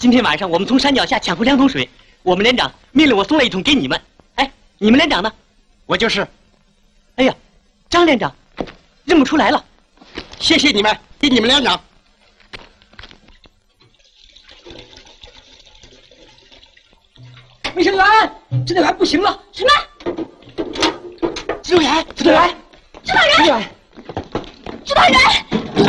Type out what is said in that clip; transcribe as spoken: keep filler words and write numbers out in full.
今天晚上我们从山脚下抢回两桶水，我们连长命令我送了一桶给你们。哎，你们连长呢？ 我就是。 哎呀，张连长，认不出来了。 谢谢你们，给你们连长。 卫生员，指导员不行了。 什么？ 指导员，指导员， 指导员，指导员。